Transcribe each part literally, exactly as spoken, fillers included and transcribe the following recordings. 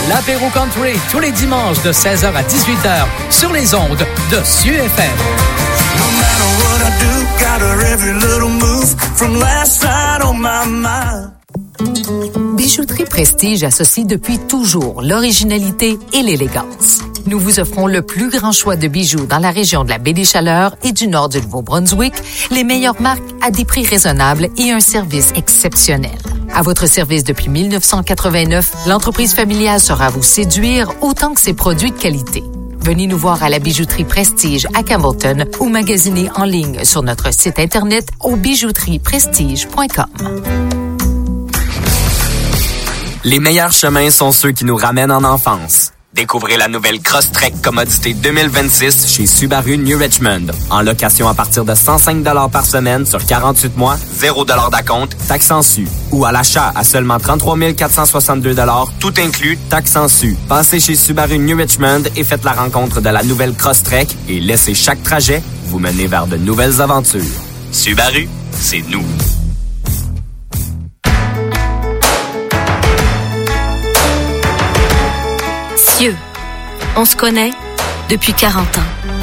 l'apéro country tous les dimanches de seize heures à dix-huit heures sur les ondes de S U F M. No matter what I do, got her every little move from last night on my mind. Bijouterie Prestige associe depuis toujours l'originalité et l'élégance. Nous vous offrons le plus grand choix de bijoux dans la région de la Baie des Chaleurs et du nord du Nouveau-Brunswick, les meilleures marques à des prix raisonnables et un service exceptionnel. À votre service depuis dix-neuf cent quatre-vingt-neuf, l'entreprise familiale saura vous séduire autant que ses produits de qualité. Venez nous voir à la Bijouterie Prestige à Campbellton ou magasiner en ligne sur notre site internet au bijouterie prestige point com. Les meilleurs chemins sont ceux qui nous ramènent en enfance. Découvrez la nouvelle Crosstrek Commodité deux mille vingt-six chez Subaru New Richmond. En location à partir de cent cinq dollars par semaine sur quarante-huit mois, zéro dollars d'acompte, taxe en su. Ou à l'achat à seulement trente-trois mille quatre cent soixante-deux dollars, tout inclus, taxe en su. Passez chez Subaru New Richmond et faites la rencontre de la nouvelle Crosstrek et laissez chaque trajet vous mener vers de nouvelles aventures. Subaru, c'est nous. Dieu, on se connaît depuis quarante ans.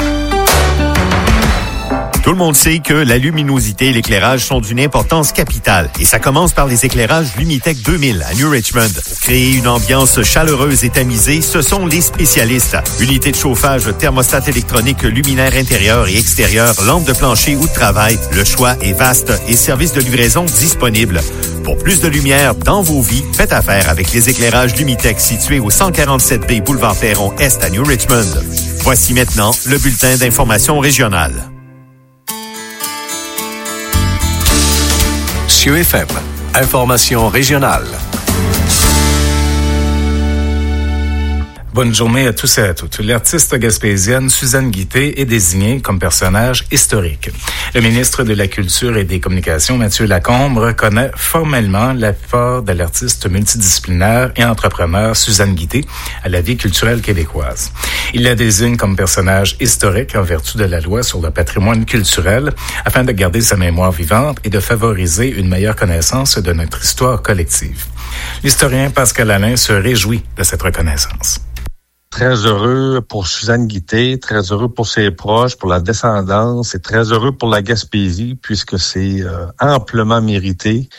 Tout le monde sait que la luminosité et l'éclairage sont d'une importance capitale. Et ça commence par les éclairages Lumitech deux mille à New Richmond. Pour créer une ambiance chaleureuse et tamisée, ce sont les spécialistes. Unité de chauffage, thermostat électronique, luminaire intérieur et extérieur, lampe de plancher ou de travail. Le choix est vaste et service de livraison disponible. Pour plus de lumière dans vos vies, faites affaire avec les éclairages Lumitech situés au cent quarante-sept B Boulevard Perron Est à New Richmond. Voici maintenant le bulletin d'information régionale. S U F M, information régionale. Bonne journée à tous et à toutes. L'artiste gaspésienne Suzanne Guité est désignée comme personnage historique. Le ministre de la Culture et des Communications, Mathieu Lacombe, reconnaît formellement l'apport de l'artiste multidisciplinaire et entrepreneur Suzanne Guité à la vie culturelle québécoise. Il la désigne comme personnage historique en vertu de la loi sur le patrimoine culturel afin de garder sa mémoire vivante et de favoriser une meilleure connaissance de notre histoire collective. L'historien Pascal Alain se réjouit de cette reconnaissance. Très heureux pour Suzanne Guité, très heureux pour ses proches, pour la descendance et très heureux pour la Gaspésie puisque c'est euh, amplement mérité.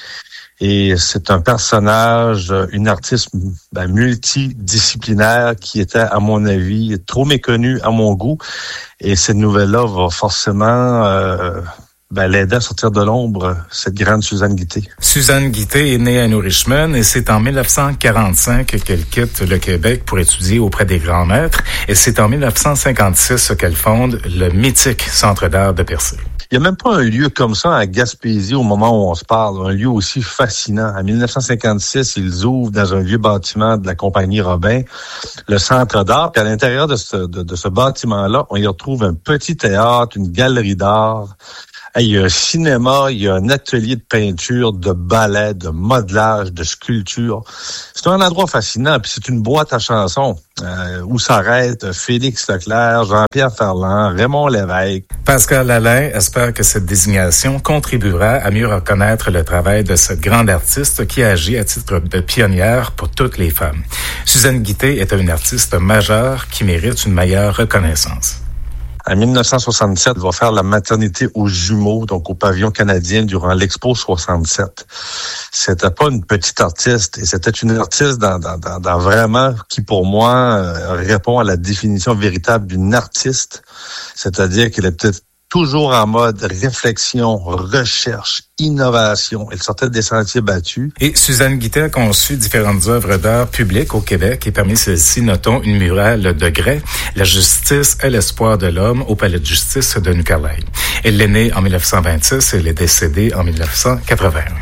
Et c'est un personnage, une artiste ben, multidisciplinaire qui était, à mon avis, trop méconnue à mon goût. Et cette nouvelle-là va forcément... Euh, Ben, l'aider à sortir de l'ombre, cette grande Suzanne Guité. Suzanne Guité est née à New Richmond et c'est en dix-neuf cent quarante-cinq qu'elle quitte le Québec pour étudier auprès des grands maîtres et c'est en dix-neuf cent cinquante-six qu'elle fonde le mythique Centre d'art de Percé. Il n'y a même pas un lieu comme ça à Gaspésie au moment où on se parle, un lieu aussi fascinant. En dix-neuf cent cinquante-six, ils ouvrent dans un vieux bâtiment de la compagnie Robin le Centre d'art. Puis à l'intérieur de ce, de, de ce bâtiment-là, on y retrouve un petit théâtre, une galerie d'art. Il y a un cinéma, il y a un atelier de peinture, de ballet, de modelage, de sculpture. C'est un endroit fascinant, puis c'est une boîte à chansons euh, où s'arrêtent Félix Leclerc, Jean-Pierre Ferland, Raymond Lévesque. Pascal Alain espère que cette désignation contribuera à mieux reconnaître le travail de cette grande artiste qui agit à titre de pionnière pour toutes les femmes. Suzanne Guité est une artiste majeure qui mérite une meilleure reconnaissance. En dix-neuf cent soixante-sept, il va faire la maternité aux jumeaux, donc au pavillon canadien durant l'Expo soixante-sept. C'était pas une petite artiste, et c'était une artiste dans, dans, dans, dans vraiment qui, pour moi, euh, répond à la définition véritable d'une artiste. C'est-à-dire qu'elle était toujours en mode réflexion, recherche, innovation. Elle sortait des sentiers battus. Et Suzanne Guité a conçu différentes œuvres d'art publiques au Québec et parmi celles-ci, notons une murale de grès, La justice et l'espoir de l'homme au Palais de justice de New Carlisle. Elle est née en dix-neuf cent vingt-six et elle est décédée en dix-neuf cent quatre-vingt-un.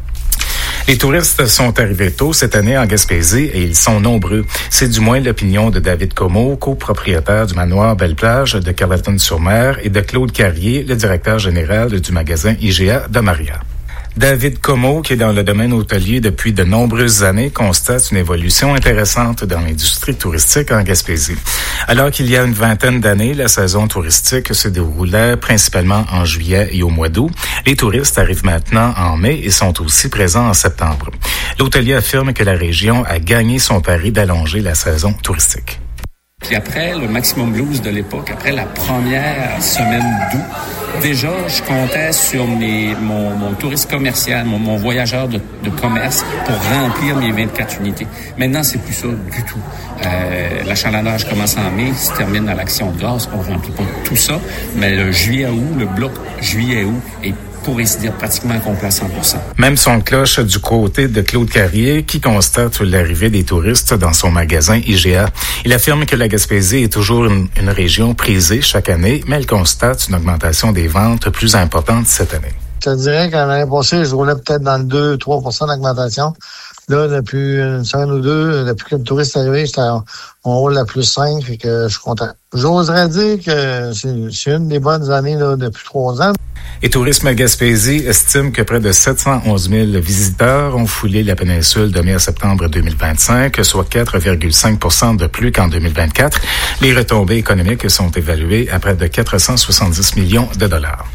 Les touristes sont arrivés tôt cette année en Gaspésie et ils sont nombreux. C'est du moins l'opinion de David Comeau, copropriétaire du manoir Belle-Plage de Carleton-sur-Mer et de Claude Carrier, le directeur général du magasin I G A de Maria. David Comeau, qui est dans le domaine hôtelier depuis de nombreuses années, constate une évolution intéressante dans l'industrie touristique en Gaspésie. Alors qu'il y a une vingtaine d'années, la saison touristique se déroulait principalement en juillet et au mois d'août. Les touristes arrivent maintenant en mai et sont aussi présents en septembre. L'hôtelier affirme que la région a gagné son pari d'allonger la saison touristique. Puis après le Maximum Blues de l'époque, après la première semaine d'août, déjà, je comptais sur mes, mon, mon touriste commercial, mon, mon voyageur de, de commerce pour remplir mes vingt-quatre unités. Maintenant, c'est plus ça du tout. Euh, l'achalandage commence en mai, se termine à l'Action de grâce. On ne remplit pas tout ça, mais le juillet-août, le bloc juillet-août est pour ainsi dire pratiquement complet à cent pour cent. Même son cloche du côté de Claude Carrier, qui constate l'arrivée des touristes dans son magasin I G A. Il affirme que la Gaspésie est toujours une, une région prisée chaque année, mais il constate une augmentation des ventes plus importante cette année. Je te dirais qu'en l'année passée, je roulais peut-être dans le deux à trois pour cent d'augmentation. Là, depuis une semaine ou deux, depuis que le touriste est arrivé, on roule à plus cinq, fait que je suis content. J'oserais dire que c'est, c'est une des bonnes années là, depuis trois ans. Et Tourisme Gaspésie estime que près de sept cent onze mille visiteurs ont foulé la péninsule de mai à septembre deux mille vingt-cinq, soit quatre virgule cinq pour cent de plus qu'en deux mille vingt-quatre. Les retombées économiques sont évaluées à près de quatre cent soixante-dix millions de dollars.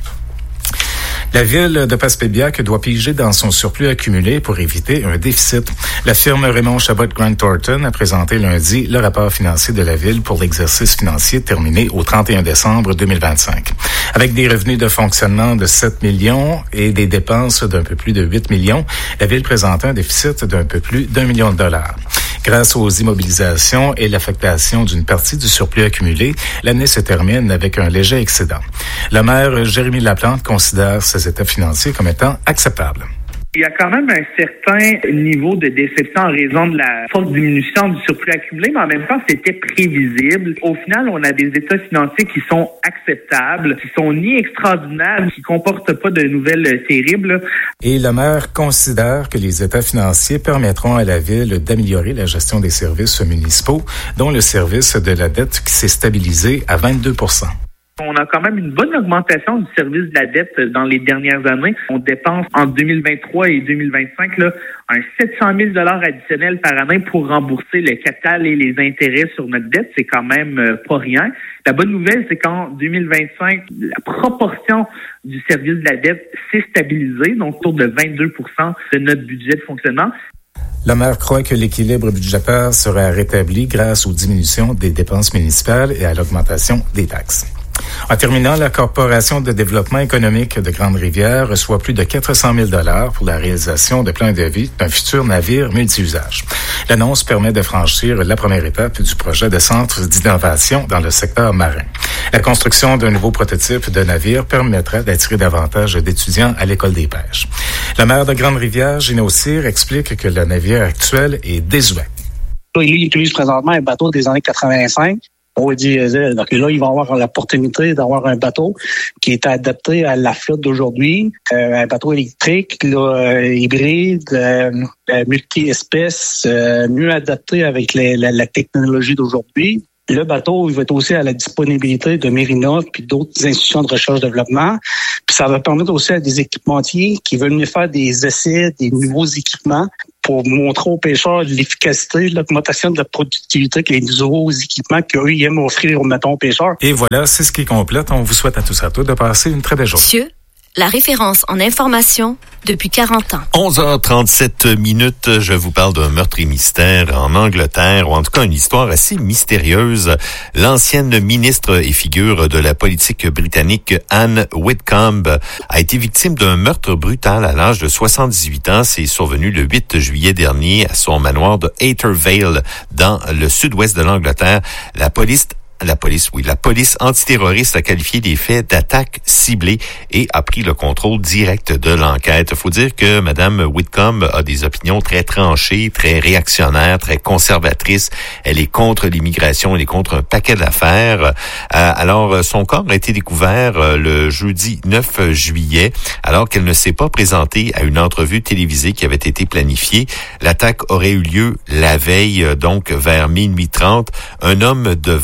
La ville de Passepébiac doit piger dans son surplus accumulé pour éviter un déficit. La firme Raymond Chabot Grant Thornton a présenté lundi le rapport financier de la ville pour l'exercice financier terminé au trente et un décembre deux mille vingt-cinq. Avec des revenus de fonctionnement de sept millions et des dépenses d'un peu plus de huit millions, la ville présentait un déficit d'un peu plus d'un million de dollars. Grâce aux immobilisations et l'affectation d'une partie du surplus accumulé, l'année se termine avec un léger excédent. Le maire Jérémy Laplante considère ces états financiers comme étant acceptables. Il y a quand même un certain niveau de déception en raison de la forte diminution du surplus accumulé, mais en même temps, c'était prévisible. Au final, on a des états financiers qui sont acceptables, qui sont ni extraordinaires, qui comportent pas de nouvelles terribles. Et le maire considère que les états financiers permettront à la ville d'améliorer la gestion des services municipaux, dont le service de la dette qui s'est stabilisé à vingt-deux pour cent. On a quand même une bonne augmentation du service de la dette dans les dernières années. On dépense en deux mille vingt-trois et deux mille vingt-cinq là, un sept cent mille dollars additionnels par année pour rembourser le capital et les intérêts sur notre dette. C'est quand même euh, pas rien. La bonne nouvelle, c'est qu'en deux mille vingt-cinq, la proportion du service de la dette s'est stabilisée, donc autour de vingt-deux pour cent de notre budget de fonctionnement. Le maire croit que l'équilibre budgétaire sera rétabli grâce aux diminutions des dépenses municipales et à l'augmentation des taxes. En terminant, la Corporation de développement économique de Grande-Rivière reçoit plus de quatre cent mille dollars pour la réalisation de plans de vie d'un futur navire multi-usage. L'annonce permet de franchir la première étape du projet de centre d'innovation dans le secteur marin. La construction d'un nouveau prototype de navire permettra d'attirer davantage d'étudiants à l'école des pêches. Le maire de Grande-Rivière, Gino Cyr, explique que le navire actuel est désuet. Il utilise présentement un bateau des années quatre-vingt-cinq. Au diesel. Donc là, il va avoir l'opportunité d'avoir un bateau qui est adapté à la flotte d'aujourd'hui, euh, un bateau électrique, là, euh, hybride, euh, multi-espèces, euh, mieux adapté avec les, la, la technologie d'aujourd'hui. Le bateau, il va être aussi à la disponibilité de Mérina puis d'autres institutions de recherche-développement. Puis ça va permettre aussi à des équipementiers qui veulent venir faire des essais, des nouveaux équipements pour montrer aux pêcheurs l'efficacité, l'augmentation de la productivité que les nouveaux équipements qu'eux ils aiment offrir, mettons, aux pêcheurs. Et voilà, c'est ce qui complète. On vous souhaite à tous et à toutes de passer une très belle journée. Cieux, la référence en information depuis quarante ans. onze heures trente-sept minutes, je vous parle d'un meurtre et mystère en Angleterre, ou en tout cas une histoire assez mystérieuse. L'ancienne ministre et figure de la politique britannique Anne Whitcomb a été victime d'un meurtre brutal à l'âge de soixante-dix-huit ans. C'est survenu le huit juillet dernier à son manoir de Hayter Vale, dans le sud-ouest de l'Angleterre. La police La police, oui, la police antiterroriste a qualifié des faits d'attaque ciblée et a pris le contrôle direct de l'enquête. Il faut dire que Madame Whitcomb a des opinions très tranchées, très réactionnaires, très conservatrices. Elle est contre l'immigration, elle est contre un paquet d'affaires. Euh, alors, son corps a été découvert le jeudi neuf juillet, alors qu'elle ne s'est pas présentée à une entrevue télévisée qui avait été planifiée. L'attaque aurait eu lieu la veille, donc vers minuit trente. Un homme de vingt-huit ans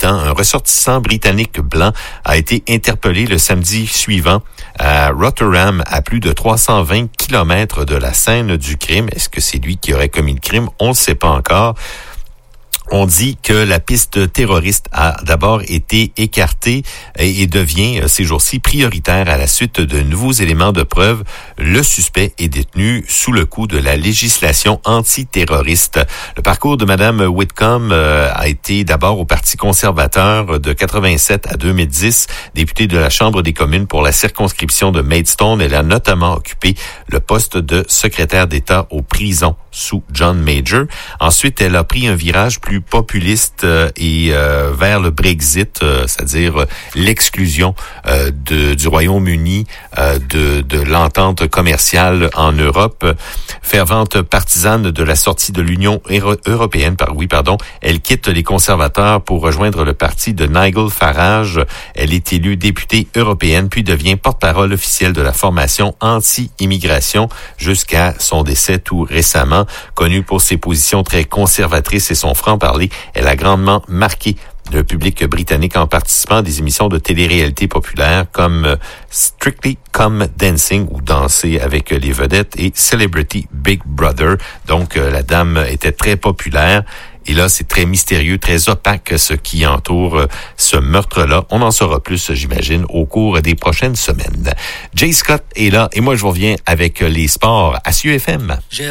dix-huit ans, un ressortissant britannique blanc, a été interpellé le samedi suivant à Rotherham, à plus de trois cent vingt kilomètres de la scène du crime. Est-ce que c'est lui qui aurait commis le crime? On ne sait pas encore. On dit que la piste terroriste a d'abord été écartée et devient ces jours-ci prioritaire à la suite de nouveaux éléments de preuve. Le suspect est détenu sous le coup de la législation antiterroriste. Le parcours de Mme Whitcomb a été d'abord au Parti conservateur de quatre-vingt-sept à deux mille dix, députée de la Chambre des communes pour la circonscription de Maidstone. Elle a notamment occupé le poste de secrétaire d'État aux prisons sous John Major. Ensuite, elle a pris un virage plus populiste euh, et euh, vers le Brexit, euh, c'est-à-dire euh, l'exclusion euh, de, du Royaume-Uni euh, de, de l'entente commerciale en Europe. Fervente partisane de la sortie de l'Union européenne, par oui, pardon, elle quitte les conservateurs pour rejoindre le parti de Nigel Farage. Elle est élue députée européenne, puis devient porte-parole officielle de la formation anti-immigration jusqu'à son décès tout récemment. Connue pour ses positions très conservatrices et son franc-parler, elle a grandement marqué le public britannique en participant à des émissions de télé-réalité populaires comme Strictly Come Dancing ou Danser avec les vedettes et Celebrity Big Brother. Donc, euh, la dame était très populaire. Et là, c'est très mystérieux, très opaque ce qui entoure euh, ce meurtre-là. On en saura plus, j'imagine, au cours des prochaines semaines. Jay Scott est là et moi, je reviens avec les sports à S U F M. J'ai